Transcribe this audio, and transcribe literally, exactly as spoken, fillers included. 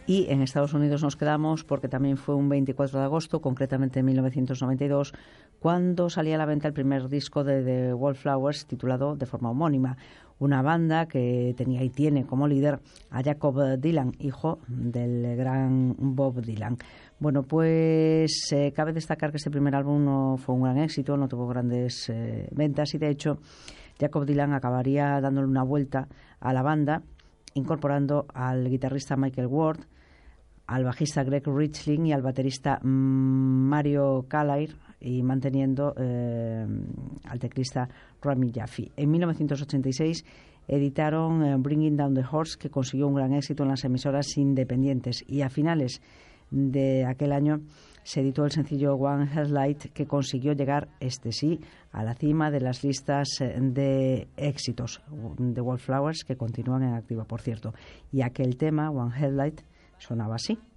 Y en Estados Unidos nos quedamos porque también fue un veinticuatro de agosto, concretamente en mil novecientos noventa y dos, cuando salía a la venta el primer disco de The Wallflowers, titulado de forma homónima. Una banda que tenía y tiene como líder a Jacob Dylan, hijo del gran Bob Dylan. Bueno, pues eh, cabe destacar que este primer álbum no fue un gran éxito, no tuvo grandes eh, ventas y de hecho Jacob Dylan acabaría dándole una vuelta a la banda, incorporando al guitarrista Michael Ward, al bajista Greg Richling y al baterista Mario Calair, y manteniendo eh, al teclista Rami Jaffee. En mil novecientos ochenta y seis editaron eh, Bringing Down the Horse, que consiguió un gran éxito en las emisoras independientes, y a finales de aquel año se editó el sencillo One Headlight, que consiguió llegar, este sí, a la cima de las listas de éxitos de Wallflowers, que continúan en activo, por cierto. Y aquel tema, One Headlight, sonaba así.